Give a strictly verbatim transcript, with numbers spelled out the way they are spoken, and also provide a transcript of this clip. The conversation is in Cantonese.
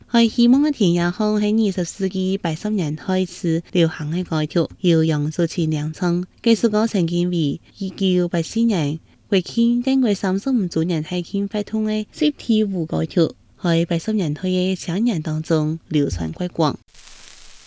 係希望嘅田野項喺二十世紀八十年開始流行嘅歌曲，由楊祖欽演唱。這首歌曾經為一九八四年國慶建國三十五周年喜慶發動嘅集體舞歌曲，喺八十年代嘅青年當中流傳開廣。